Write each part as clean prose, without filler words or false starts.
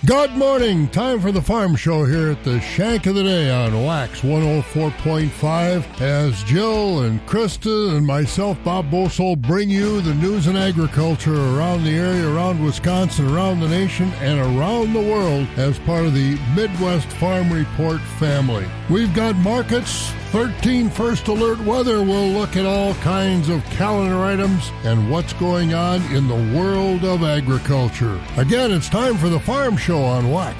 Good morning. Time for the Farm Show here at the Shank of the Day on Wax 104.5 as Jill and Krista and myself, Bob Bosol, bring you the news and agriculture around the area, around Wisconsin, around the nation, and around the world as part of the Midwest Farm Report family. We've got markets, 13 first alert weather. We'll look at all kinds of calendar items and what's going on in the world of agriculture. Again, it's time for the Farm Show on Wax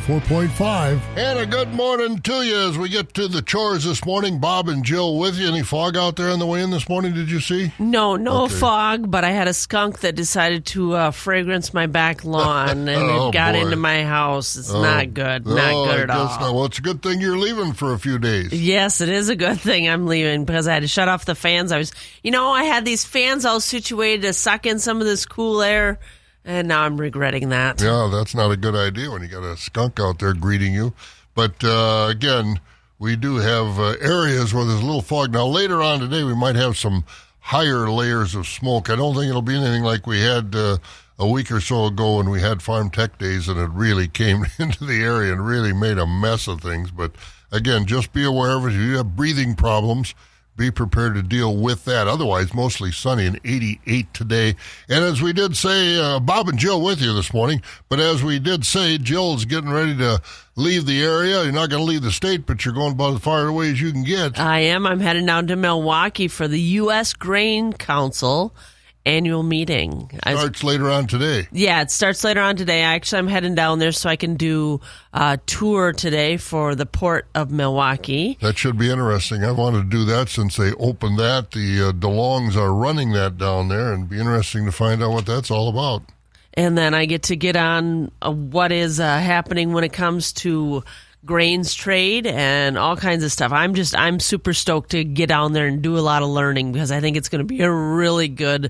104.5. And a good morning to you as we get to the chores this morning. Bob and Jill with you. Any fog out there on the way in this morning, did you see? No fog, but I had a skunk that decided to fragrance my back lawn, and it got into my house. It's not good. Not good at all. Well, it's a good thing you're leaving for a few days. Yes, it is a good thing I'm leaving because I had to shut off the fans. I had these fans all situated to suck in some of this cool air, and now I'm regretting that. Yeah, that's not a good idea when you got a skunk out there greeting you. But again, we do have areas where there's a little fog. Now, later on today, we might have some higher layers of smoke. I don't think it'll be anything like we had a week or so ago when we had Farm Tech Days, and it really came into the area and really made a mess of things. But again, just be aware of it. If you have breathing problems, be prepared to deal with that. Otherwise, mostly sunny and 88 today. And as we did say, Bob and Jill with you this morning, but as we did say, Jill's getting ready to leave the area. You're not going to leave the state, but you're going about as far away as you can get. I am. I'm heading down to Milwaukee for the U.S. Grain Council annual meeting. Starts later on today. Yeah, it starts later on today. I'm heading down there so I can do a tour today for the Port of Milwaukee. That should be interesting. I wanted to do that since they opened that. The DeLongs are running that down there, and it'd be interesting to find out what that's all about. And then I get on what is happening when it comes to grains trade and all kinds of stuff. I'm super stoked to get down there and do a lot of learning because I think it's going to be a really good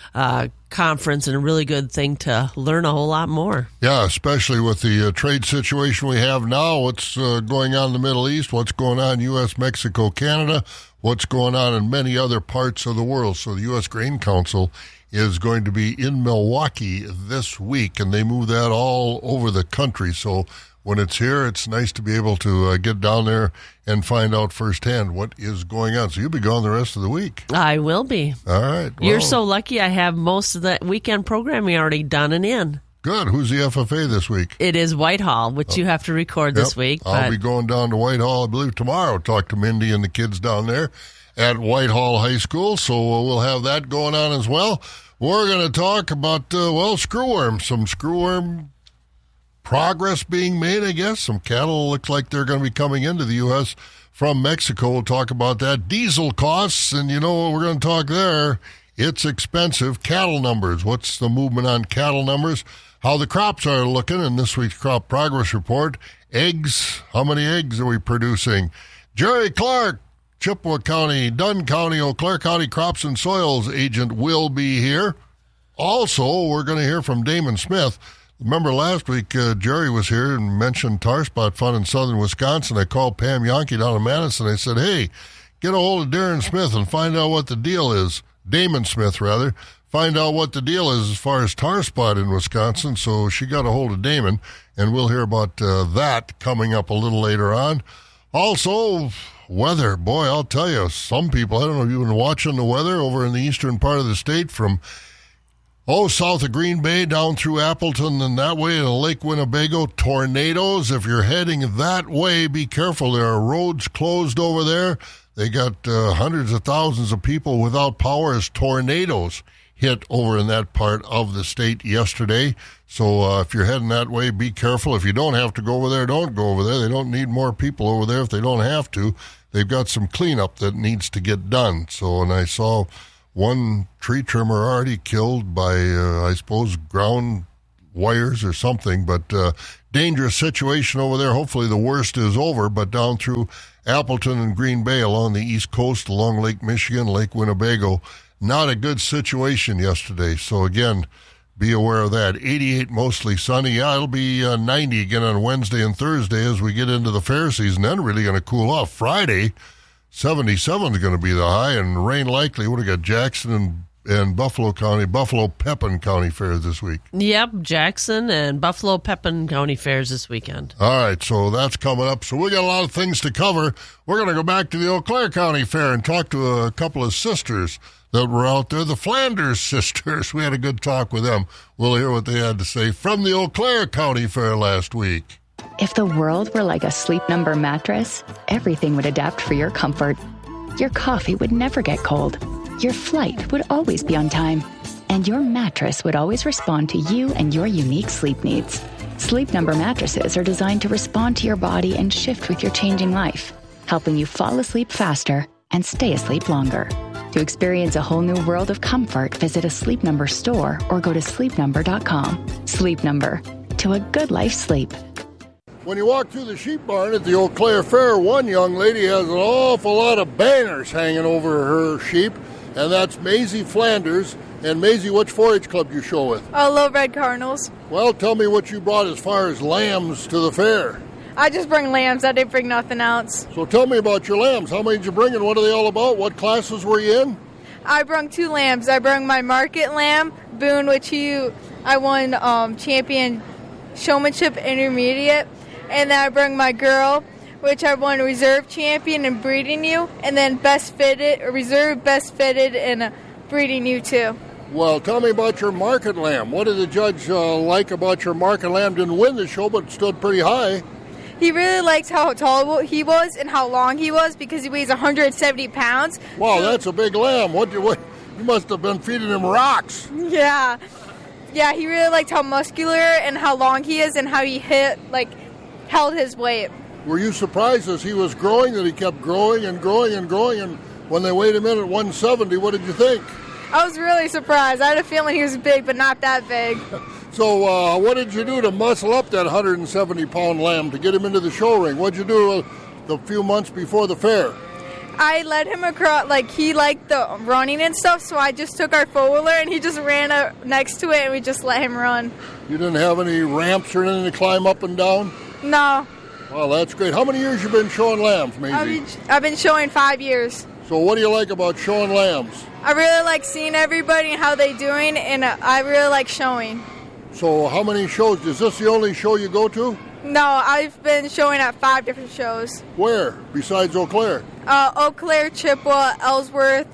conference and a really good thing to learn a whole lot more. Yeah, especially with the trade situation we have now, what's going on in the Middle East, what's going on in U.S., Mexico, Canada, what's going on in many other parts of the world. So the U.S. Grain Council is going to be in Milwaukee this week, and they move that all over the country. So when it's here, it's nice to be able to get down there and find out firsthand what is going on. So you'll be gone the rest of the week. I will be. All right. Well, you're so lucky I have most of the weekend programming already done and in. Good. Who's the FFA this week? It is Whitehall, which you have to record this week. I'll be going down to Whitehall, I believe, tomorrow. Talk to Mindy and the kids down there at Whitehall High School. So we'll have that going on as well. We're going to talk about, screwworm. Some screwworm progress being made, I guess. Some cattle looks like they're going to be coming into the U.S. from Mexico. We'll talk about that. Diesel costs, and you know what we're going to talk there. It's expensive. Cattle numbers. What's the movement on cattle numbers? How the crops are looking in this week's crop progress report. Eggs. How many eggs are we producing? Jerry Clark, Chippewa County, Dunn County, Eau Claire County Crops and Soils agent will be here. Also, we're going to hear from Damon Smith. Remember last week, Jerry was here and mentioned Tar Spot Fund in southern Wisconsin. I called Pam Yonke down in Madison. I said, hey, get a hold of Darren Smith and find out what the deal is. Damon Smith, rather. Find out what the deal is as far as Tar Spot in Wisconsin. So she got a hold of Damon, and we'll hear about that coming up a little later on. Also, weather. Boy, I'll tell you, some people, I don't know if you've been watching the weather over in the eastern part of the state from south of Green Bay, down through Appleton and that way to Lake Winnebago. Tornadoes. If you're heading that way, be careful. There are roads closed over there. They got hundreds of thousands of people without power as tornadoes hit over in that part of the state yesterday. So if you're heading that way, be careful. If you don't have to go over there, don't go over there. They don't need more people over there if they don't have to. They've got some cleanup that needs to get done. So, and I saw one tree trimmer already killed by, I suppose, ground wires or something. But dangerous situation over there. Hopefully the worst is over. But down through Appleton and Green Bay along the East Coast, along Lake Michigan, Lake Winnebago, not a good situation yesterday. So, again, be aware of that. 88 mostly sunny. Yeah, it'll be 90 again on Wednesday and Thursday as we get into the fair season. Then really going to cool off. Friday, 77 is going to be the high, and rain likely. What do we got? Jackson and Buffalo Pepin County Fair this week. Yep, Jackson and Buffalo Pepin County Fairs this weekend. All right, so that's coming up. So we got a lot of things to cover. We're going to go back to the Eau Claire County Fair and talk to a couple of sisters that were out there, the Flanders sisters. We had a good talk with them. We'll hear what they had to say from the Eau Claire County Fair last week. If the world were like a Sleep Number mattress, everything would adapt for your comfort. Your coffee would never get cold. Your flight would always be on time. And your mattress would always respond to you and your unique sleep needs. Sleep Number mattresses are designed to respond to your body and shift with your changing life, helping you fall asleep faster and stay asleep longer. To experience a whole new world of comfort, visit a Sleep Number store or go to sleepnumber.com. Sleep Number. To a good life's sleep. When you walk through the sheep barn at the Eau Claire Fair, one young lady has an awful lot of banners hanging over her sheep, and that's Maisie Flanders. And Maisie, which 4-H club you show with? Little Red Cardinals. Well, tell me what you brought as far as lambs to the fair. I just bring lambs. I didn't bring nothing else. So tell me about your lambs. How many did you bring and what are they all about? What classes were you in? I brung 2 lambs. I brung my market lamb, Boone, which I won champion showmanship intermediate. And then I brung my girl, which I won reserve champion in breeding you, and then reserve best fitted in breeding you too. Well, tell me about your market lamb. What did the judge like about your market lamb? Didn't win the show, but stood pretty high. He really liked how tall he was and how long he was because he weighs 170 pounds. Wow, that's a big lamb. What you must have been feeding him rocks. Yeah, he really liked how muscular and how long he is and how he held his weight. Were you surprised as he was growing that he kept growing and growing and growing? And when they weighed him in at 170, what did you think? I was really surprised. I had a feeling he was big, but not that big. So what did you do to muscle up that 170-pound lamb to get him into the show ring? What did you do the few months before the fair? I led him across, he liked the running and stuff, so I just took our four-wheeler and he just ran up next to it and we just let him run. You didn't have any ramps or anything to climb up and down? No. Well, that's great. How many years you been showing lambs, Maisie? I've been showing 5 years. So what do you like about showing lambs? I really like seeing everybody and how they're doing, and I really like showing. So how many shows? Is this the only show you go to? No, I've been showing at 5 different shows. Where, besides Eau Claire? Eau Claire, Chippewa, Ellsworth,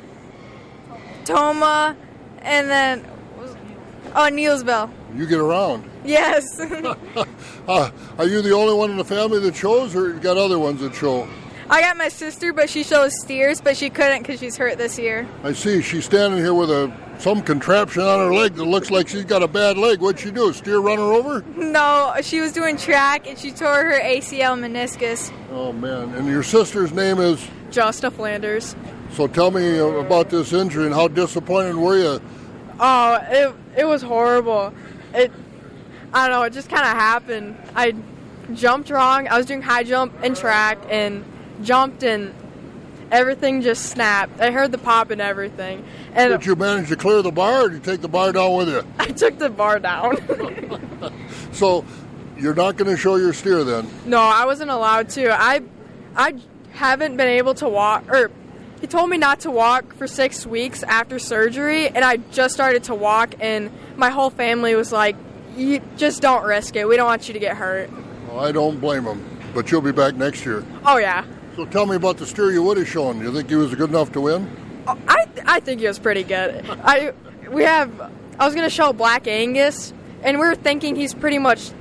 Toma, and then Neelsville. You get around. Yes. Are you the only one in the family that shows, or you got other ones that show? I got my sister, but she shows steers, but she couldn't because she's hurt this year. I see. She's standing here with some contraption on her leg that looks like she's got a bad leg. What'd she do? Steer run her over? No, she was doing track, and she tore her ACL meniscus. Oh, man. And your sister's name is? Josta Flanders. So tell me about this injury and how disappointed were you? Oh, it was horrible. I don't know, it just kind of happened. I jumped wrong. I was doing high jump and track and jumped and everything just snapped. I heard the pop and everything. And did you manage to clear the bar, or did you take the bar down with you? I took the bar down. So you're not going to show your steer then? No, I wasn't allowed to. I haven't been able to walk, or he told me not to walk for 6 weeks after surgery, and I just started to walk, and my whole family was like, you just don't risk it. We don't want you to get hurt. Well, I don't blame them, but you'll be back next year. Oh, yeah. So tell me about the steer you would have shown. Do you think he was good enough to win? Oh, I think he was pretty good. I was going to show Black Angus, and we were thinking he's pretty much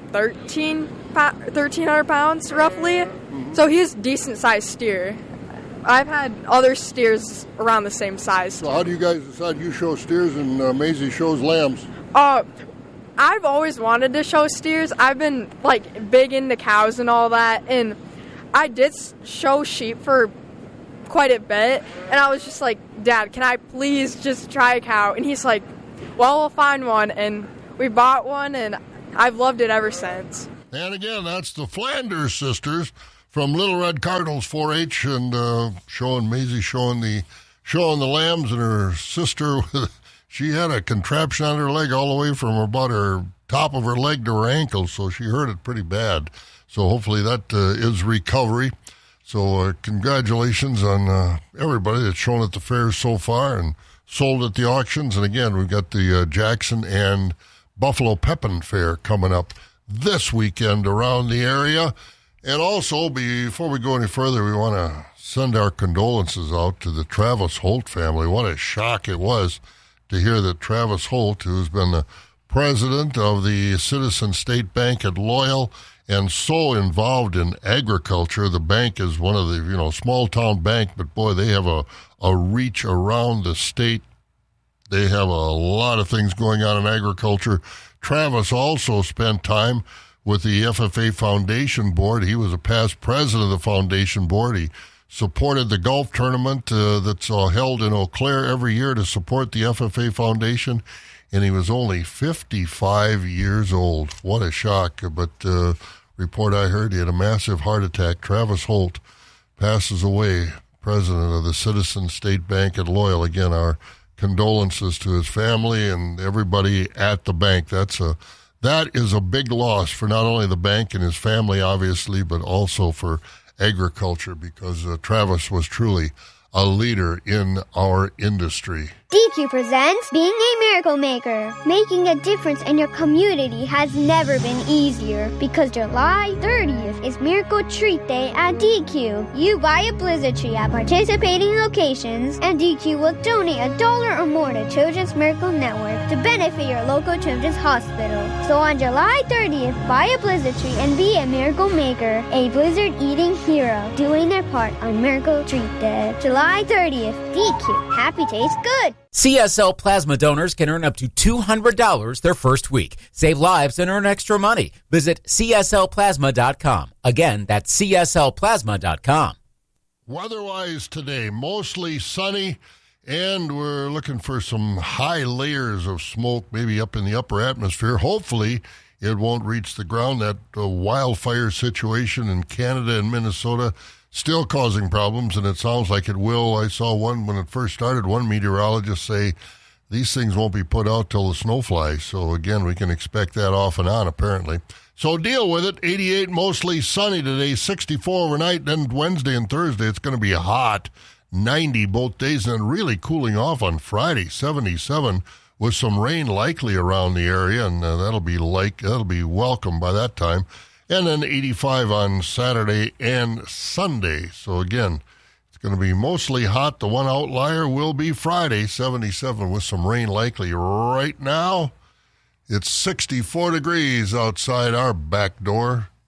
1,300 pounds, roughly. Mm-hmm. So he's a decent-sized steer. I've had other steers around the same size. So how do you guys decide you show steers and Maisie shows lambs? I've always wanted to show steers. I've been, big into cows and all that, and I did show sheep for quite a bit, and I was just like, Dad, can I please just try a cow? And he's like, well, we'll find one, and we bought one, and I've loved it ever since. And again, that's the Flanders sisters from Little Red Cardinals 4-H, and Maisie showing the lambs, and her sister she had a contraption on her leg all the way from about her top of her leg to her ankle, so she hurt it pretty bad. So hopefully that is recovery. So congratulations on everybody that's shown at the fair so far, and sold at the auctions. And again, we've got the Jackson and Buffalo Pepin Fair coming up this weekend around the area. And also, before we go any further, we want to send our condolences out to the Travis Holt family. What a shock it was to hear that Travis Holt, who's been the president of the Citizen State Bank at Loyal and so involved in agriculture. The bank is one of the, small town bank, but boy, they have a reach around the state. They have a lot of things going on in agriculture. Travis also spent time with the FFA Foundation Board. He was a past president of the Foundation Board. He supported the golf tournament that's held in Eau Claire every year to support the FFA Foundation, and he was only 55 years old. What a shock. But report I heard, he had a massive heart attack. Travis Holt passes away, president of the Citizen State Bank at Loyal. Again, our condolences to his family and everybody at the bank. That is a big loss for not only the bank and his family, obviously, but also for agriculture, because Travis was truly a leader in our industry. DQ presents Being a Miracle Maker. Making a difference in your community has never been easier, because July 30th is Miracle Treat Day at DQ. You buy a Blizzard tree at participating locations, and DQ will donate $1 or more to Children's Miracle Network to benefit your local children's hospital. So on July 30th, buy a Blizzard tree and be a Miracle Maker, a Blizzard eating hero, doing their part on Miracle Treat Day. July 30th, DQ. Happy tastes good. CSL Plasma donors can earn up to $200 their first week. Save lives and earn extra money. Visit CSLplasma.com. Again, that's CSLplasma.com. Weather-wise today, mostly sunny, and we're looking for some high layers of smoke, maybe up in the upper atmosphere. Hopefully, it won't reach the ground. That wildfire situation in Canada and Minnesota still causing problems, and it sounds like it will. I saw one when it first started, one meteorologist say these things won't be put out till the snow flies. So, again, we can expect that off and on, apparently. So deal with it. 88, mostly sunny today, 64 overnight. Then Wednesday and Thursday, it's going to be hot, 90 both days, and then really cooling off on Friday, 77, with some rain likely around the area, and that'll be welcome by that time. And then 85 on Saturday and Sunday. So, again, it's going to be mostly hot. The one outlier will be Friday, 77, with some rain likely. Right now, it's 64 degrees outside our back door.